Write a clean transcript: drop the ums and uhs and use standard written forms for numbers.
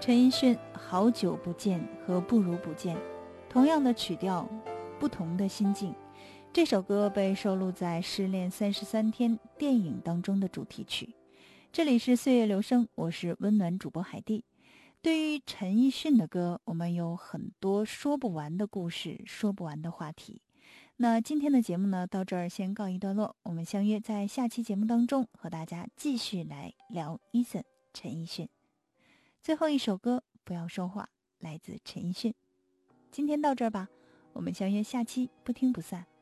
陈奕迅好久不见和不如不见，同样的曲调，不同的心境。这首歌被收录在《失恋33天》电影当中的主题曲。这里是岁月留声，我是温暖主播海蒂。对于陈奕迅的歌，我们有很多说不完的故事，说不完的话题。那今天的节目呢，到这儿先告一段落，我们相约在下期节目当中和大家继续来聊Eason陈奕迅。最后一首歌不要说话，来自陈奕迅。今天到这儿吧，我们相约下期不听不散。